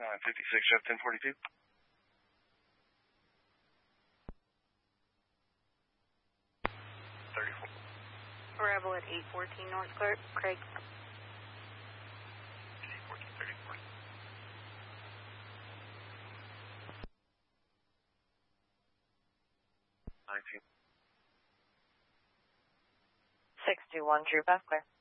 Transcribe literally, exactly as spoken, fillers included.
nine fifty-six, Chef ten forty-two. thirty-four. Arrival at eight fourteen North Clark, Craig. eight fourteen, thirty-four. nineteen. six two one, Drew Beth Clear.